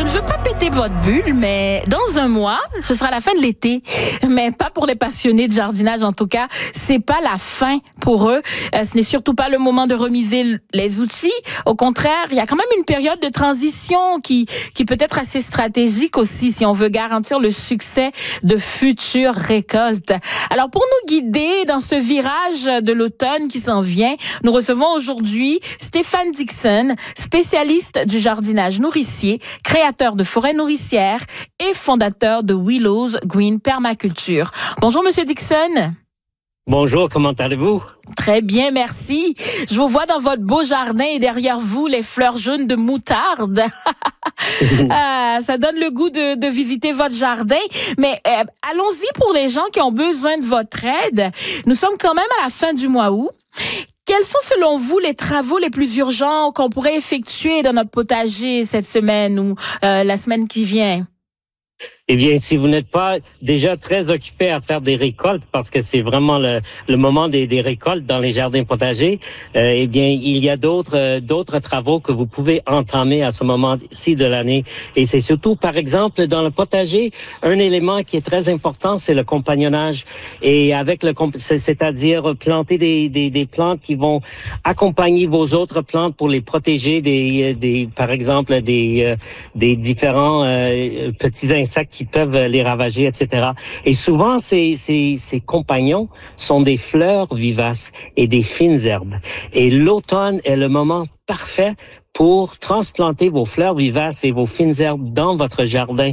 ne veux pas péter votre bulle, mais dans un mois, ce sera la fin de l'été. Mais pas pour les passionnés de jardinage, en tout cas. C'est pas la fin pour eux. Ce n'est surtout pas le moment de remiser les outils. Au contraire, il y a quand même une période de transition qui peut être assez stratégique aussi si on veut garantir le succès de futures récoltes. Alors, pour nous guider dans ce virage de l'automne qui s'en vient, nous recevons aujourd'hui Stéphane Dixon, spécialiste du jardinage nourricier, créateur de forêts nourricières et fondateur de Willows Green Permaculture. Bonjour, Monsieur Dixon. Bonjour, comment allez-vous? Très bien, merci. Je vous vois dans votre beau jardin et derrière vous, les fleurs jaunes de moutarde. Ça donne le goût de visiter votre jardin. Mais allons-y pour les gens qui ont besoin de votre aide. Nous sommes quand même à la fin du mois août. Quels sont, selon vous, les travaux les plus urgents qu'on pourrait effectuer dans notre potager cette semaine ou la semaine qui vient? Eh bien, si vous n'êtes pas déjà très occupé à faire des récoltes, parce que c'est vraiment le moment des récoltes dans les jardins potagers, eh bien, il y a d'autres travaux que vous pouvez entamer à ce moment-ci de l'année. Et c'est surtout, par exemple, dans le potager, un élément qui est très important, c'est le compagnonnage. Et avec c'est-à-dire planter des plantes qui vont accompagner vos autres plantes pour les protéger par exemple, des différents petits insectes qui peuvent les ravager, etc. Et souvent, ces compagnons sont des fleurs vivaces et des fines herbes. Et l'automne est le moment parfait pour transplanter vos fleurs vivaces et vos fines herbes dans votre jardin.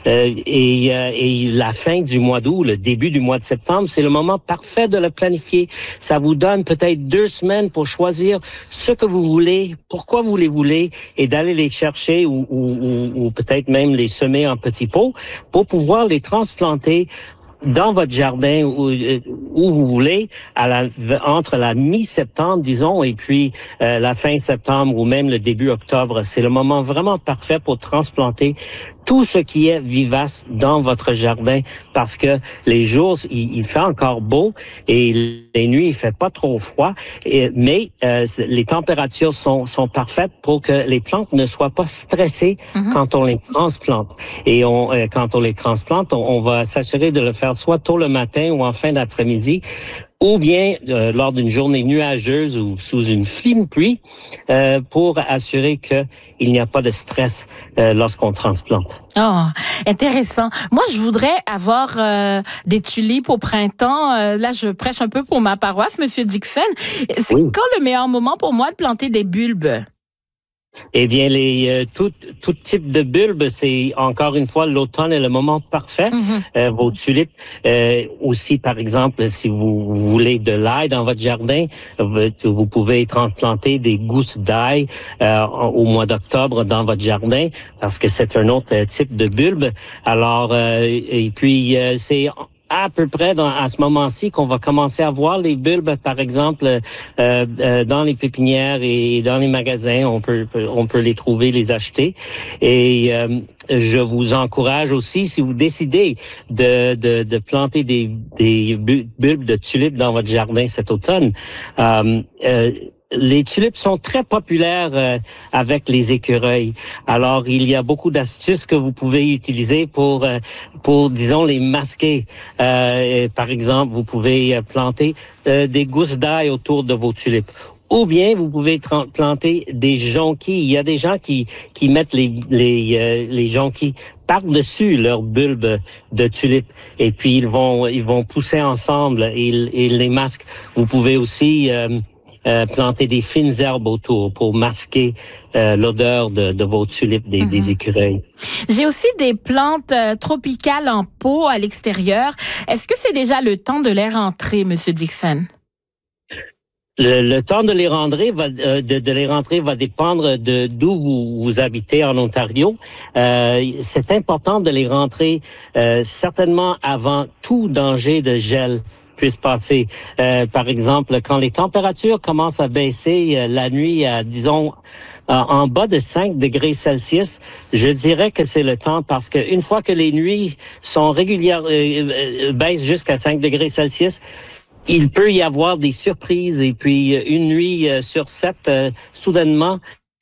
Et la fin du mois d'août, le début du mois de septembre, c'est le moment parfait de le planifier. Ça vous donne peut-être 2 semaines pour choisir ce que vous voulez, pourquoi vous les voulez, et d'aller les chercher ou peut-être même les semer en petits pots pour pouvoir les transplanter dans votre jardin où vous voulez, entre la mi-septembre, disons, et puis la fin septembre ou même le début octobre. C'est le moment vraiment parfait pour transplanter tout ce qui est vivace dans votre jardin parce que les jours, il fait encore beau et les nuits, il fait pas trop froid. Mais les températures sont parfaites pour que les plantes ne soient pas stressées quand on les transplante. Et quand on les transplante, on va s'assurer de le faire soit tôt le matin ou en fin d'après-midi, ou bien lors d'une journée nuageuse ou sous une fine pluie, pour assurer qu'il n'y a pas de stress lorsqu'on transplante. Oh, intéressant. Moi, je voudrais avoir des tulipes au printemps. Là, je prêche un peu pour ma paroisse, Monsieur Dixon. C'est quand le meilleur moment pour moi de planter des bulbes? Eh bien, tout type de bulbes, c'est encore une fois l'automne est le moment parfait. Vos tulipes, aussi par exemple, si vous voulez de l'ail dans votre jardin, vous pouvez transplanter des gousses d'ail au mois d'octobre dans votre jardin parce que c'est un autre type de bulbe. Alors, et puis c'est à peu près à ce moment-ci qu'on va commencer à voir les bulbes, par exemple, dans les pépinières et dans les magasins. On peut les trouver, les acheter. Et je vous encourage aussi, si vous décidez de planter des bulbes de tulipes dans votre jardin cet automne, les tulipes sont très populaires avec les écureuils. Alors, il y a beaucoup d'astuces que vous pouvez utiliser pour disons, les masquer. Par exemple, vous pouvez planter des gousses d'ail autour de vos tulipes. Ou bien, vous pouvez planter des jonquilles. Il y a des gens qui mettent les jonquilles par-dessus leurs bulbes de tulipes. Et puis, ils vont pousser ensemble et les masquent. Vous pouvez aussi planter des fines herbes autour pour masquer l'odeur de vos tulipes des écureuils. J'ai aussi des plantes tropicales en pot à l'extérieur. Est-ce que c'est déjà le temps de les rentrer, Monsieur Dixon? Le temps de les rentrer va dépendre d'où vous habitez en Ontario. C'est important de les rentrer certainement avant tout danger de gel puisse passer. Par exemple, quand les températures commencent à baisser la nuit à, disons, en bas de 5 degrés Celsius, je dirais que c'est le temps parce que une fois que les nuits sont régulières, baissent jusqu'à 5 degrés Celsius, il peut y avoir des surprises et puis une nuit sur 7, soudainement,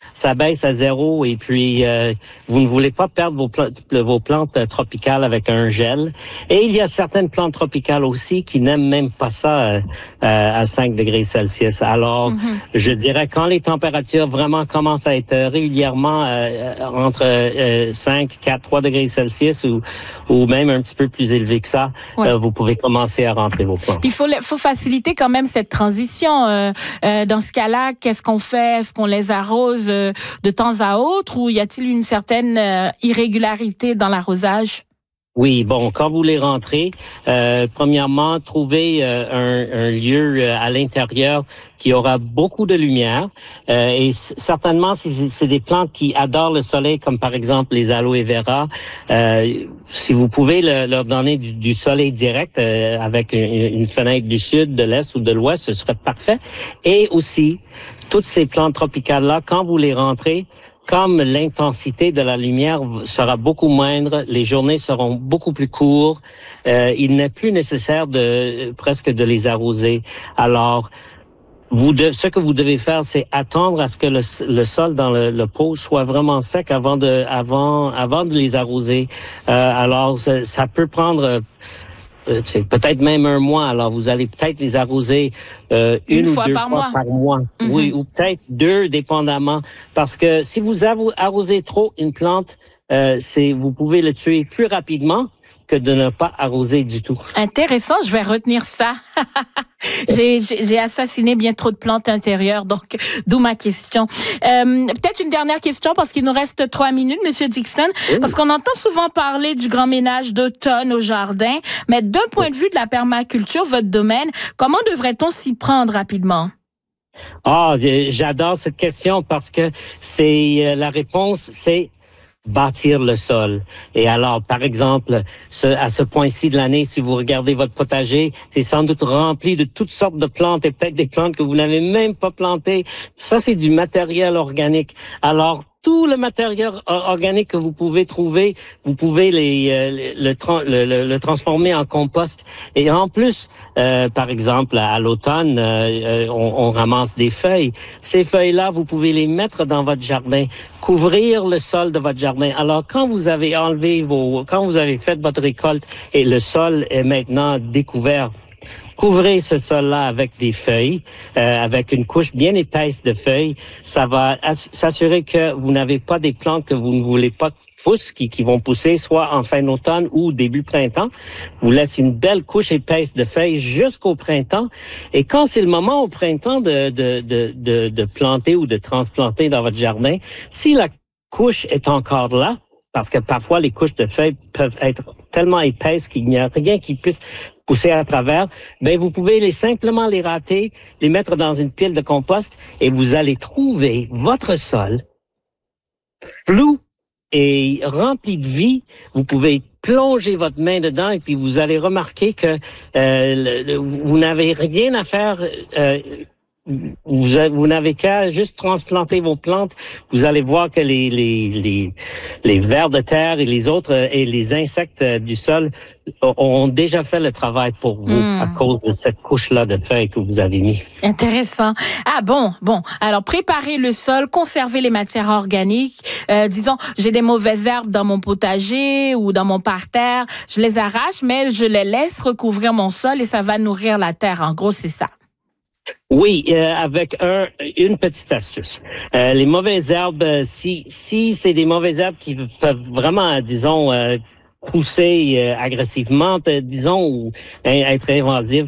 ça baisse à zéro et puis vous ne voulez pas perdre vos plantes tropicales avec un gel. Et il y a certaines plantes tropicales aussi qui n'aiment même pas ça à 5 degrés Celsius. Alors, je dirais quand les températures vraiment commencent à être régulièrement entre 5, 4, 3 degrés Celsius ou même un petit peu plus élevé que ça, vous pouvez commencer à rentrer vos plantes. Il faut faciliter quand même cette transition. Dans ce cas-là, qu'est-ce qu'on fait? Est-ce qu'on les arrose de temps à autre ou y a-t-il une certaine irrégularité dans l'arrosage? Oui, bon, quand vous les rentrez, premièrement, trouvez un lieu à l'intérieur qui aura beaucoup de lumière. Et certainement, si c'est des plantes qui adorent le soleil, comme par exemple les aloe vera, si vous pouvez leur donner du soleil direct avec une fenêtre du sud, de l'est ou de l'ouest, ce serait parfait. Et aussi, toutes ces plantes tropicales-là, quand vous les rentrez, comme l'intensité de la lumière sera beaucoup moindre, les journées seront beaucoup plus courtes, il n'est plus nécessaire presque de les arroser. Alors, ce que vous devez faire, c'est attendre à ce que le sol dans le pot soit vraiment sec avant de les arroser. Alors, ça peut prendre c'est peut-être même un mois. Alors, vous allez peut-être les arroser une ou deux fois par mois. Oui, ou peut-être 2, dépendamment. Parce que si vous arrosez trop une plante, vous pouvez le tuer plus rapidement que de ne pas arroser du tout. Intéressant, je vais retenir ça. J'ai assassiné bien trop de plantes intérieures, donc d'où ma question. Peut-être une dernière question parce qu'il nous reste 3 minutes, Monsieur Dixon, parce qu'on entend souvent parler du grand ménage d'automne au jardin, mais d'un point de vue de la permaculture, votre domaine, comment devrait-on s'y prendre rapidement? Ah, j'adore cette question parce que la réponse, c'est bâtir le sol. Et alors, par exemple, à ce point-ci de l'année, si vous regardez votre potager, c'est sans doute rempli de toutes sortes de plantes et peut-être des plantes que vous n'avez même pas plantées. Ça, c'est du matériel organique. Alors, tout le matériel organique que vous pouvez trouver, vous pouvez le transformer en compost. Et en plus, par exemple, à l'automne, on ramasse des feuilles. Ces feuilles-là, vous pouvez les mettre dans votre jardin, couvrir le sol de votre jardin. Alors, quand vous avez fait votre récolte et le sol est maintenant découvert, couvrez ce sol-là avec des feuilles, avec une couche bien épaisse de feuilles. Ça va s'assurer que vous n'avez pas des plantes que vous ne voulez pas qui vont pousser soit en fin d'automne ou début printemps. Vous laissez une belle couche épaisse de feuilles jusqu'au printemps. Et quand c'est le moment au printemps de planter ou de transplanter dans votre jardin, si la couche est encore là, parce que parfois les couches de feuilles peuvent être tellement épaisses qu'il n'y a rien qui puisse pousser à travers, ben vous pouvez simplement les râter, les mettre dans une pile de compost et vous allez trouver votre sol flou et rempli de vie. Vous pouvez plonger votre main dedans et puis vous allez remarquer que vous n'avez rien à faire. Vous n'avez qu'à juste transplanter vos plantes. Vous allez voir que les vers de terre et les autres et les insectes du sol ont déjà fait le travail pour vous à cause de cette couche-là de feuilles que vous avez mis. Intéressant. Ah bon. Alors, préparer le sol, conserver les matières organiques. Disons, j'ai des mauvaises herbes dans mon potager ou dans mon parterre. Je les arrache, mais je les laisse recouvrir mon sol et ça va nourrir la terre. En gros, c'est ça. Oui, avec une petite astuce. Les mauvaises herbes, si c'est des mauvaises herbes qui peuvent vraiment, disons, pousser agressivement, disons, ou être invasives,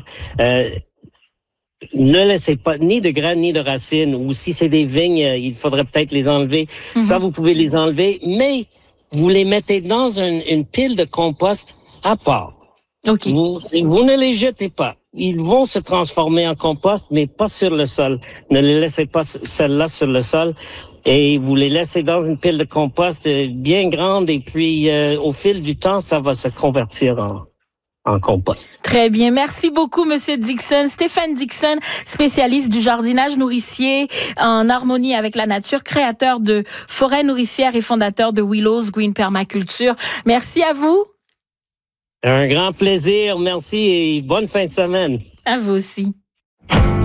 ne laissez pas ni de graines ni de racines. Ou si c'est des vignes, il faudrait peut-être les enlever. Ça, vous pouvez les enlever, mais vous les mettez dans une pile de compost à part. Okay. Vous ne les jetez pas. Ils vont se transformer en compost, mais pas sur le sol. Ne les laissez pas celles-là sur le sol. Et vous les laissez dans une pile de compost bien grande. Et puis, au fil du temps, ça va se convertir en compost. Très bien. Merci beaucoup, Monsieur Dixon. Stéphane Dixon, spécialiste du jardinage nourricier en harmonie avec la nature, créateur de forêts nourricières et fondateur de Willows Green Permaculture. Merci à vous. Un grand plaisir. Merci et bonne fin de semaine. À vous aussi.